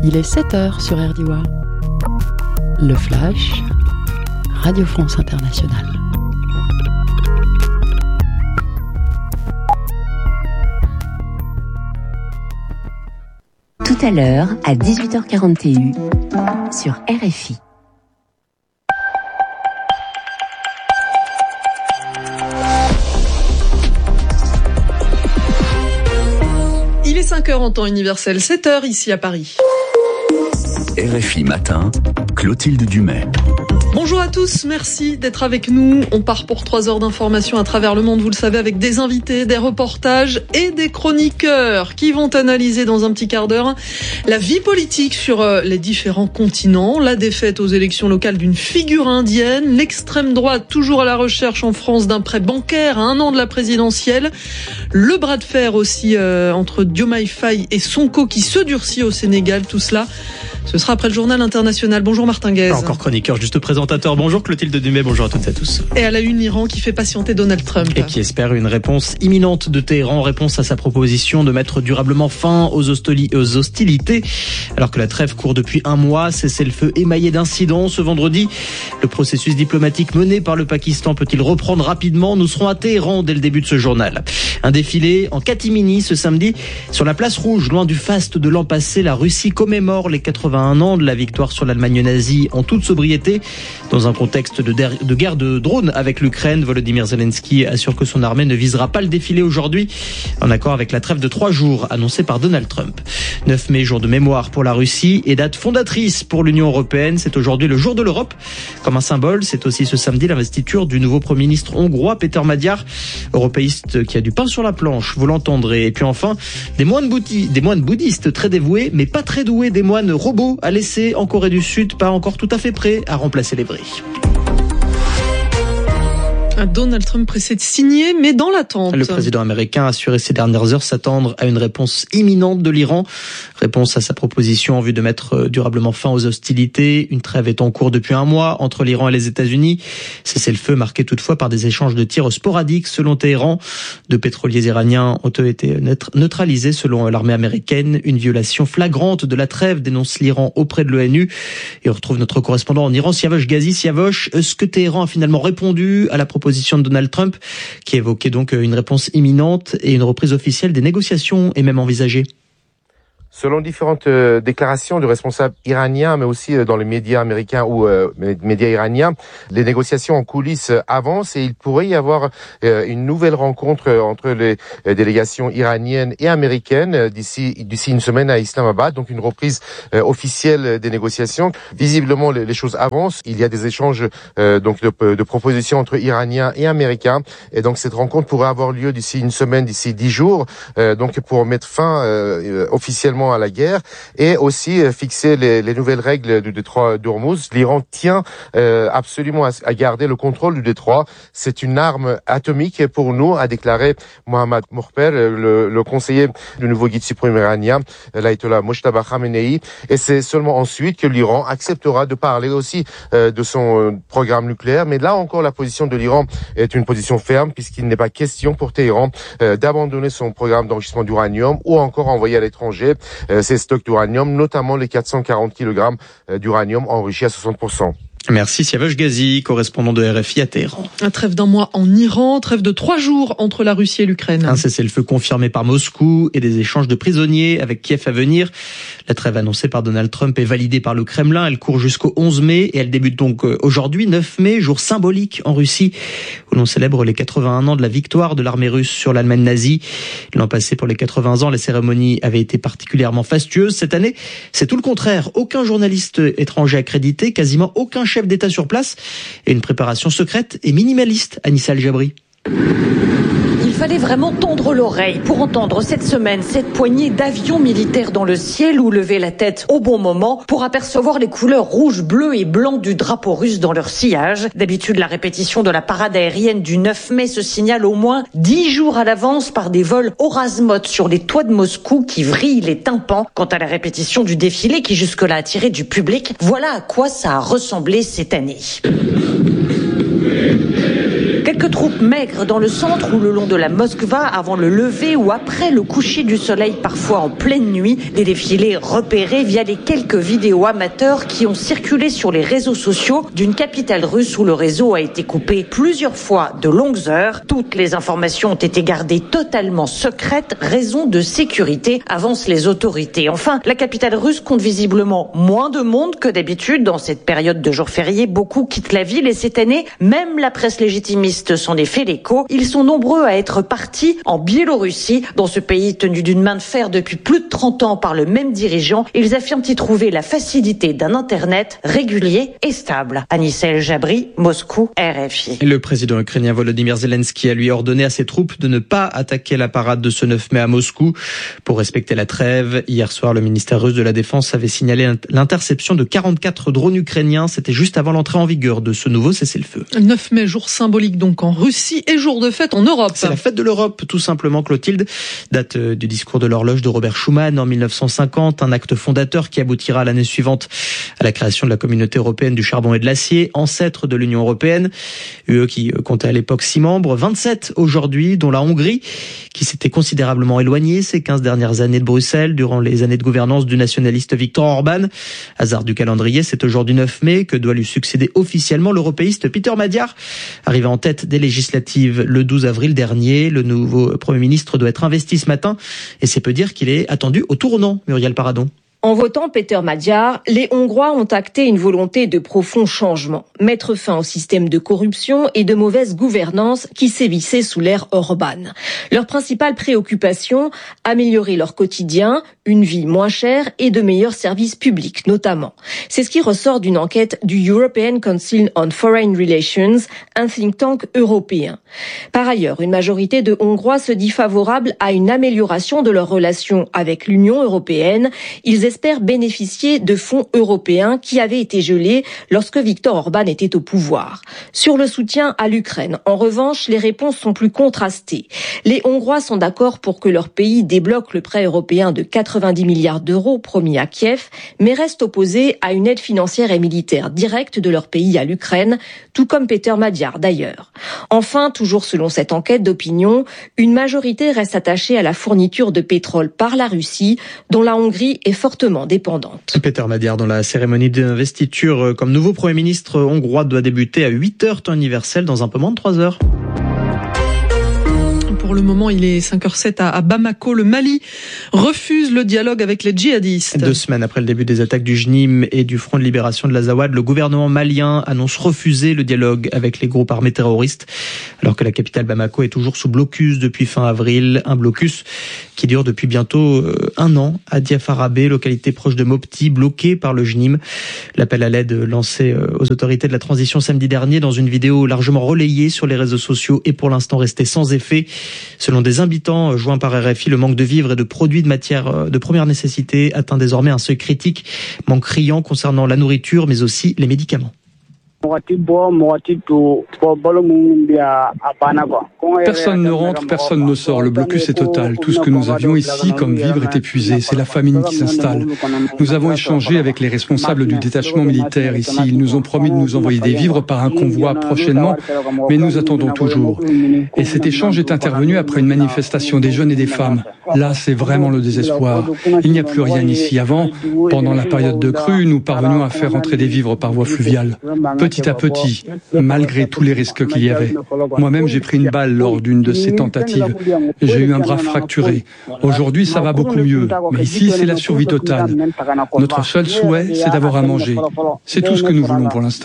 Il est 7h sur RDOA. Le Flash, Radio France Internationale. Tout à l'heure, à 18h41, sur RFI. Il est 5h en temps universel, 7h ici à Paris. RFI Matin, Clotilde Dumais. Bonjour à tous, merci d'être avec nous. On part pour 3 heures d'information à travers le monde, vous le savez, avec des invités, des reportages et des chroniqueurs qui vont analyser dans un petit quart d'heure la vie politique sur les différents continents, la défaite aux élections locales d'une figure indienne, l'extrême droite toujours à la recherche en France d'un prêt bancaire à 1 an de la présidentielle, le bras de fer aussi entre Diomaye Faye et Sonko qui se durcit au Sénégal, tout cela. Ce sera après le journal international. Bonjour Martin Guez. Encore chroniqueur, juste présentateur. Bonjour Clotilde Dumais, bonjour à toutes et à tous. Et à la une, l'Iran qui fait patienter Donald Trump. Et qui espère une réponse imminente de Téhéran en réponse à sa proposition de mettre durablement fin aux hostilités. Alors que la trêve court depuis 1 mois, cessez-le-feu émaillé d'incidents. Ce vendredi, le processus diplomatique mené par le Pakistan peut-il reprendre rapidement? Nous serons à Téhéran dès le début de ce journal. Un défilé en catimini ce samedi sur la place rouge, loin du faste de l'an passé. La Russie commémore les 81 ans de la victoire sur l'Allemagne nazie en toute sobriété. Dans un contexte de guerre de drones avec l'Ukraine, Volodymyr Zelensky assure que son armée ne visera pas le défilé aujourd'hui, en accord avec la trêve de 3 jours annoncée par Donald Trump. 9 mai, jour de mémoire pour la Russie et date fondatrice pour l'Union européenne. C'est aujourd'hui le jour de l'Europe. Comme un symbole, c'est aussi ce samedi l'investiture du nouveau Premier ministre hongrois, Péter Magyar, européiste qui a du pain sur la planche, vous l'entendrez. Et puis enfin, des moines bouddhistes très dévoués, mais pas très doués, des moines robots à laisser en Corée du Sud, pas encore tout à fait prêts à remplacer les vrais. Donald Trump pressé de signer, mais dans l'attente. Le président américain a assuré ces dernières heures s'attendre à une réponse imminente de l'Iran. Réponse à sa proposition en vue de mettre durablement fin aux hostilités. Une trêve est en cours depuis 1 mois entre l'Iran et les États-Unis. Cessez-le-feu marqué toutefois par des échanges de tirs sporadiques selon Téhéran. 2 pétroliers iraniens ont été neutralisés selon l'armée américaine. Une violation flagrante de la trêve dénonce l'Iran auprès de l'ONU. Et on retrouve notre correspondant en Iran, Siavosh Ghazi. Siavosh, est-ce que Téhéran a finalement répondu à la proposition de Donald Trump, qui évoquait donc une réponse imminente et une reprise officielle des négociations est même envisagée? Selon différentes déclarations de responsables iraniens, mais aussi dans les médias américains ou médias iraniens, les négociations en coulisses avancent et il pourrait y avoir une nouvelle rencontre entre les délégations iraniennes et américaines d'ici 1 semaine à Islamabad, donc une reprise officielle des négociations. Visiblement, les choses avancent. Il y a des échanges donc de propositions entre Iraniens et Américains, et donc cette rencontre pourrait avoir lieu d'ici 1 semaine, d'ici 10 jours, donc pour mettre fin officiellement à la guerre et aussi fixer les nouvelles règles du détroit d'Ormuz. L'Iran tient absolument à garder le contrôle du détroit. C'est une arme atomique pour nous, a déclaré Mohammad Mokhber, le conseiller du nouveau guide suprême iranien, l'ayatollah Mojtaba Khamenei. Et c'est seulement ensuite que l'Iran acceptera de parler aussi de son programme nucléaire. Mais là encore, la position de l'Iran est une position ferme puisqu'il n'est pas question pour Téhéran d'abandonner son programme d'enrichissement d'uranium ou encore envoyer à l'étranger ces stocks d'uranium, notamment les 440 kg d'uranium enrichi à 60%. Merci Siavosh Ghazi, correspondant de RFI à Téhéran. Un trêve d'1 mois en Iran, trêve de 3 jours entre la Russie et l'Ukraine. Un cessez-le-feu confirmé par Moscou et des échanges de prisonniers avec Kiev à venir. La trêve annoncée par Donald Trump est validée par le Kremlin. Elle court jusqu'au 11 mai et elle débute donc aujourd'hui, 9 mai, jour symbolique en Russie, où l'on célèbre les 81 ans de la victoire de l'armée russe sur l'Allemagne nazie. L'an passé, pour les 80 ans, les cérémonies avaient été particulièrement fastueuses. Cette année, c'est tout le contraire. Aucun journaliste étranger accrédité, quasiment aucun chef d'État sur place et une préparation secrète et minimaliste. Anissa El-Jabri. Il fallait vraiment tendre l'oreille pour entendre cette semaine cette poignée d'avions militaires dans le ciel ou lever la tête au bon moment pour apercevoir les couleurs rouge, bleu et blanc du drapeau russe dans leur sillage. D'habitude, la répétition de la parade aérienne du 9 mai se signale au moins 10 jours à l'avance par des vols au ras-motte sur les toits de Moscou qui vrillent les tympans. Quant à la répétition du défilé qui jusque-là attirait du public, voilà à quoi ça a ressemblé cette année. Quelques troupes maigres dans le centre ou le long de la Moskva avant le lever ou après le coucher du soleil, parfois en pleine nuit. Des défilés repérés via les quelques vidéos amateurs qui ont circulé sur les réseaux sociaux d'une capitale russe où le réseau a été coupé plusieurs fois de longues heures. Toutes les informations ont été gardées totalement secrètes, raison de sécurité, avancent les autorités. Enfin, la capitale russe compte visiblement moins de monde que d'habitude. Dans cette période de jours fériés, beaucoup quittent la ville et cette année, même la presse légitimiste s'en est fait l'écho. Ils sont nombreux à être partis en Biélorussie. Dans ce pays tenu d'une main de fer depuis plus de 30 ans par le même dirigeant, ils affirment y trouver la facilité d'un Internet régulier et stable. Anissa El Jabri, Moscou, RFI. Le président ukrainien Volodymyr Zelensky a lui ordonné à ses troupes de ne pas attaquer la parade de ce 9 mai à Moscou pour respecter la trêve. Hier soir, le ministère russe de la Défense avait signalé l'interception de 44 drones ukrainiens. C'était juste avant l'entrée en vigueur de ce nouveau cessez-le-feu. 9 mai, jour symbolique donc en Russie et jour de fête en Europe. C'est la fête de l'Europe, tout simplement, Clotilde. Date du discours de l'horloge de Robert Schuman en 1950, un acte fondateur qui aboutira l'année suivante à la création de la Communauté européenne du charbon et de l'acier, ancêtre de l'Union européenne. UE qui comptait à l'époque 6 membres, 27 aujourd'hui, dont la Hongrie, qui s'était considérablement éloignée ces 15 dernières années de Bruxelles, durant les années de gouvernance du nationaliste Viktor Orban. Hasard du calendrier, c'est aujourd'hui 9 mai que doit lui succéder officiellement l'européiste Peter Magyar, arrivé en tête des législatives le 12 avril dernier. Le nouveau Premier ministre doit être investi ce matin et c'est peu dire qu'il est attendu au tournant, Muriel Paradon. En votant Peter Magyar, les Hongrois ont acté une volonté de profond changement, mettre fin au système de corruption et de mauvaise gouvernance qui sévissait sous l'ère Orban. Leur principale préoccupation, améliorer leur quotidien, une vie moins chère et de meilleurs services publics notamment. C'est ce qui ressort d'une enquête du European Council on Foreign Relations, un think tank européen. Par ailleurs, une majorité de Hongrois se dit favorable à une amélioration de leurs relations avec l'Union européenne. Ils espèrent bénéficier de fonds européens qui avaient été gelés lorsque Viktor Orban était au pouvoir. Sur le soutien à l'Ukraine, en revanche, les réponses sont plus contrastées. Les Hongrois sont d'accord pour que leur pays débloque le prêt européen de 90 milliards d'euros promis à Kiev, mais restent opposés à une aide financière et militaire directe de leur pays à l'Ukraine, tout comme Peter Magyar d'ailleurs. Enfin, toujours selon cette enquête d'opinion, une majorité reste attachée à la fourniture de pétrole par la Russie, dont la Hongrie est fortement dépendante. Peter Magyar, dont la cérémonie d'investiture comme nouveau Premier ministre hongrois doit débuter à 8h temps universel dans un peu moins de 3 heures. Pour le moment, il est 5h07 à Bamako. Le Mali refuse le dialogue avec les djihadistes. 2 semaines après le début des attaques du JNIM et du Front de libération de l'Azawad, le gouvernement malien annonce refuser le dialogue avec les groupes armés terroristes, alors que la capitale Bamako est toujours sous blocus depuis fin avril. Un blocus qui dure depuis bientôt 1 an à Diafarabé, localité proche de Mopti, bloquée par le JNIM. L'appel à l'aide lancé aux autorités de la transition samedi dernier dans une vidéo largement relayée sur les réseaux sociaux est pour l'instant resté sans effet. Selon des habitants joints par RFI, le manque de vivres et de produits de matière de première nécessité atteint désormais un seuil critique, manque criant concernant la nourriture mais aussi les médicaments. Personne ne rentre, personne ne sort. Le blocus est total. Tout ce que nous avions ici comme vivres est épuisé. C'est la famine qui s'installe. Nous avons échangé avec les responsables du détachement militaire ici. Ils nous ont promis de nous envoyer des vivres par un convoi prochainement, mais nous attendons toujours. Et cet échange est intervenu après une manifestation des jeunes et des femmes. Là, c'est vraiment le désespoir. Il n'y a plus rien ici. Avant, pendant la période de crue, nous parvenions à faire entrer des vivres par voie fluviale. Petit à petit, malgré tous les risques qu'il y avait. Moi-même, j'ai pris une balle lors d'une de ces tentatives. J'ai eu un bras fracturé. Aujourd'hui, ça va beaucoup mieux. Mais ici, c'est la survie totale. Notre seul souhait, c'est d'avoir à manger. C'est tout ce que nous voulons pour l'instant.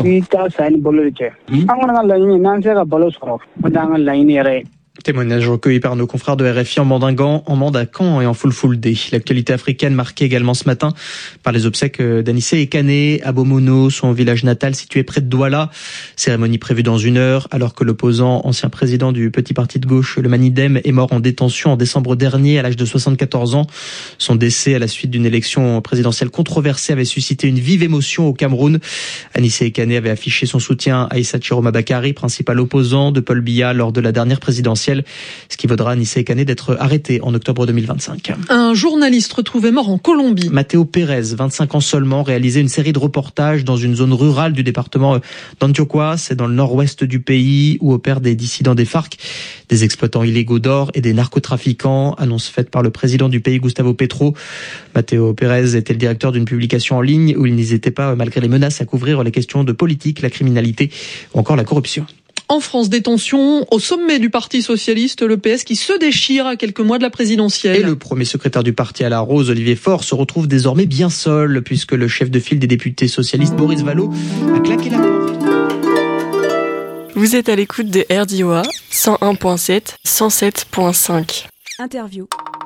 Témoignage recueilli par nos confrères de RFI en Mandacan et en Fulfulde. L'actualité africaine marquée également ce matin par les obsèques d'Anissé Ekane à Bomono, son village natal situé près de Douala. Cérémonie prévue dans 1 heure, alors que l'opposant, ancien président du petit parti de gauche, le Manidem, est mort en détention en décembre dernier à l'âge de 74 ans. Son décès à la suite d'une élection présidentielle controversée avait suscité une vive émotion au Cameroun. Anissé Ekane avait affiché son soutien à Issa Chiroma Bakary, principal opposant de Paul Biya lors de la dernière présidentielle. sexuel, ce qui vaudra à Nissé Kané d'être arrêté en octobre 2025. Un journaliste retrouvé mort en Colombie. Mateo Pérez, 25 ans seulement, réalisait une série de reportages dans une zone rurale du département d'Antioquia, c'est dans le nord-ouest du pays où opèrent des dissidents des FARC, des exploitants illégaux d'or et des narcotrafiquants, annonce faite par le président du pays Gustavo Petro. Mateo Pérez était le directeur d'une publication en ligne où il n'hésitait pas, malgré les menaces, à couvrir les questions de politique, la criminalité ou encore la corruption. En France, des tensions au sommet du Parti socialiste, le PS qui se déchire à quelques mois de la présidentielle. Et le premier secrétaire du parti à la Rose, Olivier Faure, se retrouve désormais bien seul puisque le chef de file des députés socialistes, Boris Vallaud, a claqué la porte. Vous êtes à l'écoute de RDOA 101.7, 107.5. Interview.